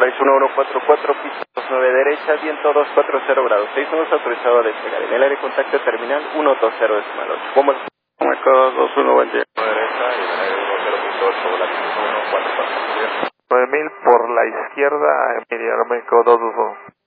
Horizon 1144, pista 29 derecha, viento 240 grados, 6 autorizado a despegar. En el aire contacto terminal 120 decimal 8. ¿Cómo es? Marco 21, buen día. Derecha y en el aire 2.8, volante 144. 9000 por la izquierda, Emilia, México 221.